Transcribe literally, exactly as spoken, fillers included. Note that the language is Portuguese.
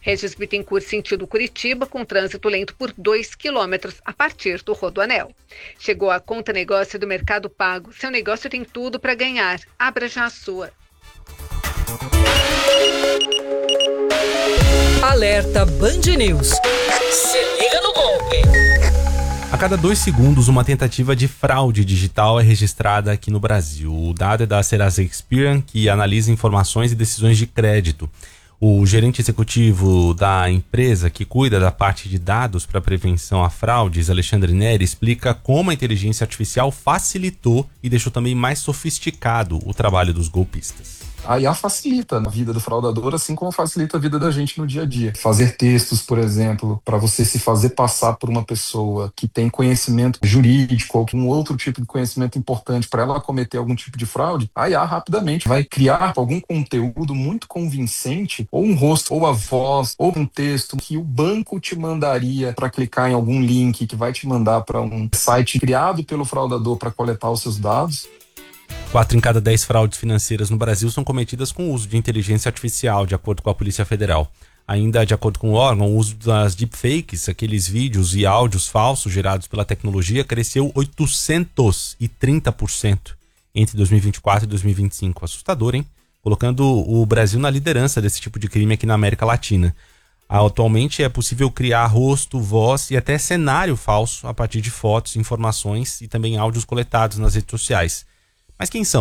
Regis Bittencourt, sentido Curitiba, com trânsito lento por dois quilômetros a partir do Rodoanel. Chegou a Conta Negócio do Mercado Pago. Seu negócio tem tudo para ganhar. Abra já a sua. Alerta Band News. Se liga no golpe. A cada dois segundos, uma tentativa de fraude digital é registrada aqui no Brasil. O dado é da Serasa Experian, que analisa informações e decisões de crédito. O gerente executivo da empresa que cuida da parte de dados para prevenção a fraudes, Alexandre Neri, explica como a inteligência artificial facilitou e deixou também mais sofisticado o trabalho dos golpistas. A I A facilita a vida do fraudador, assim como facilita a vida da gente no dia a dia. Fazer textos, por exemplo, para você se fazer passar por uma pessoa que tem conhecimento jurídico ou um outro tipo de conhecimento importante para ela cometer algum tipo de fraude, a I A rapidamente vai criar algum conteúdo muito convincente, ou um rosto, ou a voz, ou um texto que o banco te mandaria para clicar em algum link que vai te mandar para um site criado pelo fraudador para coletar os seus dados. Quatro em cada dez fraudes financeiras no Brasil são cometidas com o uso de inteligência artificial, de acordo com a Polícia Federal. Ainda de acordo com o órgão, o uso das deepfakes, aqueles vídeos e áudios falsos gerados pela tecnologia, cresceu oitocentos e trinta por cento entre dois mil e vinte e quatro e dois mil e vinte e cinco. Assustador, hein? Colocando o Brasil na liderança desse tipo de crime aqui na América Latina. Atualmente é possível criar rosto, voz e até cenário falso a partir de fotos, informações e também áudios coletados nas redes sociais. Mas quem são